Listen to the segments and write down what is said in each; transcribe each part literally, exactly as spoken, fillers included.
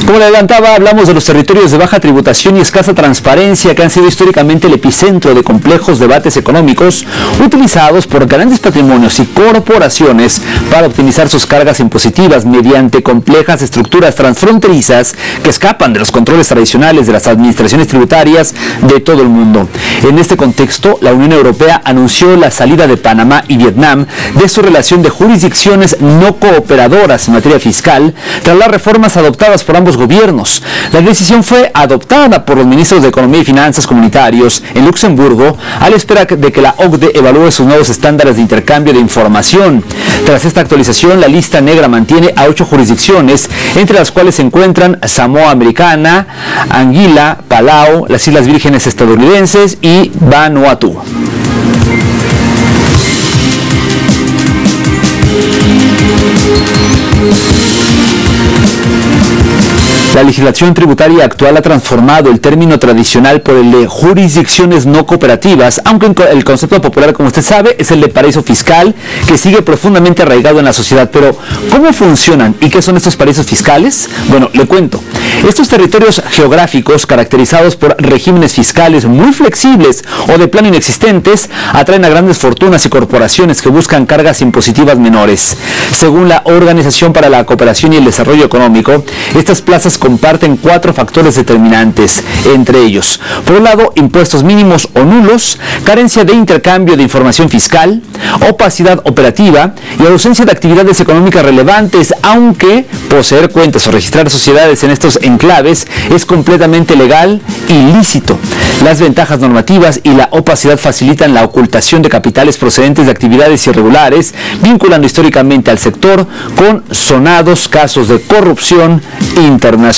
Como le adelantaba, hablamos de los territorios de baja tributación y escasa transparencia que han sido históricamente el epicentro de complejos debates económicos utilizados por grandes patrimonios y corporaciones para optimizar sus cargas impositivas mediante complejas estructuras transfronterizas que escapan de los controles tradicionales de las administraciones tributarias de todo el mundo. En este contexto, la Unión Europea anunció la salida de Panamá y Vietnam de su relación de jurisdicciones no cooperadoras en materia fiscal tras las reformas adoptadas por ambos gobiernos. La decisión fue adoptada por los ministros de Economía y Finanzas comunitarios en Luxemburgo a la espera de que la O C D E evalúe sus nuevos estándares de intercambio de información. Tras esta actualización, la lista negra mantiene a ocho jurisdicciones, entre las cuales se encuentran Samoa Americana, Anguila, Palau, las Islas Vírgenes estadounidenses y Vanuatu. La legislación tributaria actual ha transformado el término tradicional por el de jurisdicciones no cooperativas, aunque el concepto popular, como usted sabe, es el de paraíso fiscal, que sigue profundamente arraigado en la sociedad. Pero, ¿cómo funcionan y qué son estos paraísos fiscales? Bueno, le cuento. Estos territorios geográficos, caracterizados por regímenes fiscales muy flexibles o de plano inexistentes, atraen a grandes fortunas y corporaciones que buscan cargas impositivas menores. Según la Organización para la Cooperación y el Desarrollo Económico, estas plazas comparten cuatro factores determinantes, entre ellos, por un lado, impuestos mínimos o nulos, carencia de intercambio de información fiscal, opacidad operativa y ausencia de actividades económicas relevantes, aunque poseer cuentas o registrar sociedades en estos enclaves es completamente legal y lícito. Las ventajas normativas y la opacidad facilitan la ocultación de capitales procedentes de actividades irregulares, vinculando históricamente al sector con sonados casos de corrupción internacional.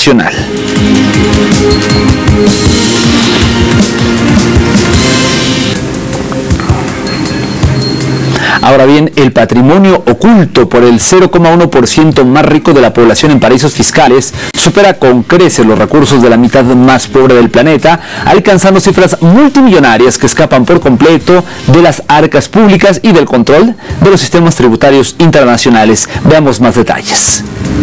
Ahora bien, el patrimonio oculto por el cero coma uno por ciento más rico de la población en paraísos fiscales supera con creces los recursos de la mitad más pobre del planeta, alcanzando cifras multimillonarias que escapan por completo de las arcas públicas y del control de los sistemas tributarios internacionales. Veamos más detalles.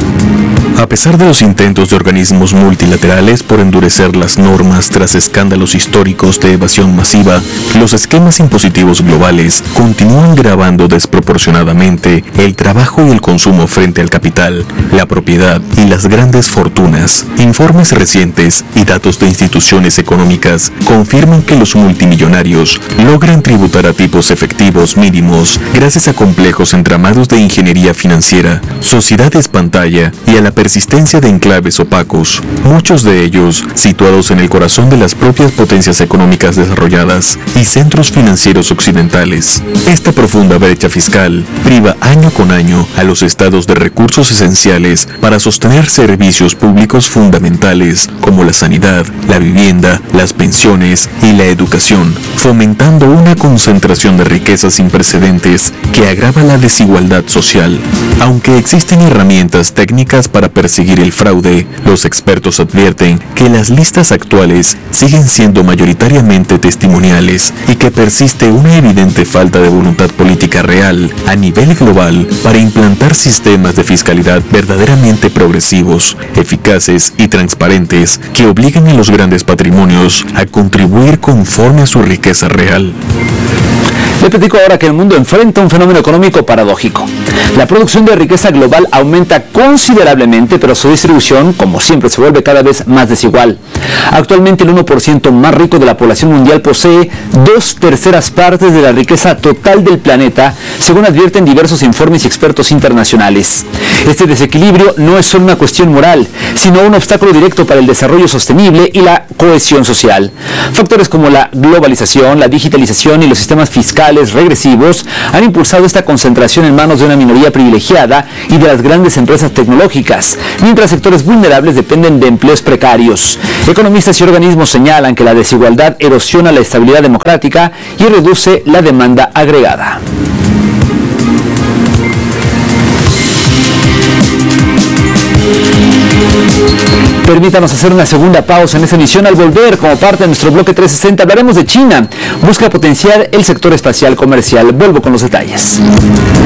A pesar de los intentos de organismos multilaterales por endurecer las normas tras escándalos históricos de evasión masiva, los esquemas impositivos globales continúan gravando desproporcionadamente el trabajo y el consumo frente al capital, la propiedad y las grandes fortunas. Informes recientes y datos de instituciones económicas confirman que los multimillonarios logran tributar a tipos efectivos mínimos gracias a complejos entramados de ingeniería financiera, sociedades pantalla y a la persistencia de enclaves opacos, muchos de ellos situados en el corazón de las propias potencias económicas desarrolladas y centros financieros occidentales. Esta profunda brecha fiscal priva año con año a los estados de recursos esenciales para sostener servicios públicos fundamentales como la sanidad, la vivienda, las pensiones y la educación, fomentando una concentración de riquezas sin precedentes que agrava la desigualdad social. Aunque existen herramientas técnicas para perseguir el fraude, los expertos advierten que las listas actuales siguen siendo mayoritariamente testimoniales y que persiste una evidente falta de voluntad política real a nivel global para implantar sistemas de fiscalidad verdaderamente progresivos, eficaces y transparentes que obliguen a los grandes patrimonios a contribuir conforme a su riqueza real. Le platico ahora que el mundo enfrenta un fenómeno económico paradójico. La producción de riqueza global aumenta considerablemente, pero su distribución, como siempre, se vuelve cada vez más desigual. Actualmente el uno por ciento más rico de la población mundial posee dos terceras partes de la riqueza total del planeta, según advierten diversos informes y expertos internacionales. Este desequilibrio no es solo una cuestión moral, sino un obstáculo directo para el desarrollo sostenible y la cohesión social. Factores como la globalización, la digitalización y los sistemas fiscales regresivos han impulsado esta concentración en manos de una minoría privilegiada y de las grandes empresas tecnológicas, mientras sectores vulnerables dependen de empleos precarios. Economistas y organismos señalan que la desigualdad erosiona la estabilidad democrática y reduce la demanda agregada. Permítanos hacer una segunda pausa en esta emisión. Al volver, como parte de nuestro bloque trescientos sesenta, hablaremos de China. Busca potenciar el sector espacial comercial. Vuelvo con los detalles.